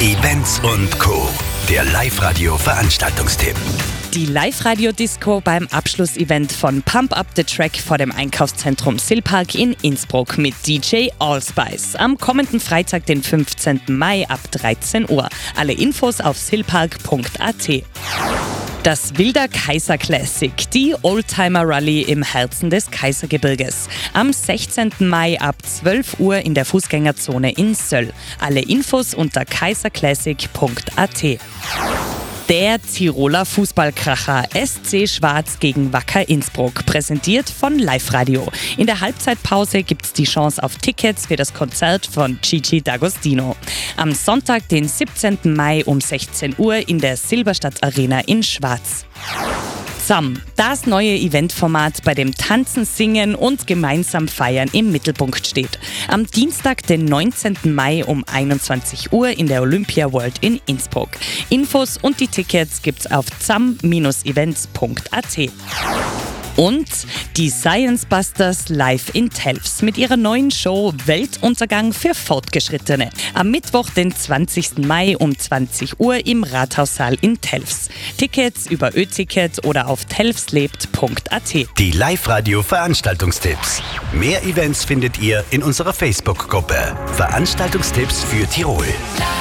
Events und Co. Der Live-Radio-Veranstaltungstipp. Die Live-Radio-Disco beim Abschlussevent von Pump Up the Track vor dem Einkaufszentrum Silpark in Innsbruck mit DJ Allspice. Am kommenden Freitag, den 15. Mai ab 13 Uhr. Alle Infos auf silpark.at. Das Wilder Kaiser Classic, die Oldtimer Rallye im Herzen des Kaisergebirges. Am 16. Mai ab 12 Uhr in der Fußgängerzone in Söll. Alle Infos unter kaiserclassic.at. Der Tiroler Fußballkracher SC Schwarz gegen Wacker Innsbruck, präsentiert von Live Radio. In der Halbzeitpause gibt es die Chance auf Tickets für das Konzert von Gigi D'Agostino. Am Sonntag, den 17. Mai um 16 Uhr in der Silberstadt Arena in Schwarz. ZAM, das neue Eventformat, bei dem Tanzen, Singen und gemeinsam Feiern im Mittelpunkt steht. Am Dienstag, den 19. Mai um 21 Uhr in der Olympia World in Innsbruck. Infos und die Tickets gibt's auf zam-events.at. Und die Science Busters live in Telfs mit ihrer neuen Show Weltuntergang für Fortgeschrittene. Am Mittwoch, den 20. Mai um 20 Uhr im Rathaussaal in Telfs. Tickets über Ö-Ticket oder auf telfslebt.at. Die Live-Radio-Veranstaltungstipps. Mehr Events findet ihr in unserer Facebook-Gruppe. Veranstaltungstipps für Tirol.